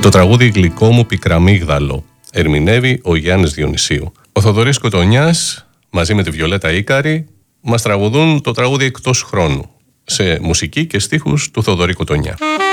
Το τραγούδι «Γλυκό μου πικραμίγδαλο» ερμηνεύει ο Γιάννης Διονυσίου. Ο Θοδωρής Κοτονιάς μαζί με τη Βιολέτα Ίκαρη μας τραγουδούν το τραγούδι «Εκτός χρόνου» σε μουσική και στίχους του Θοδωρή Κοτονιά.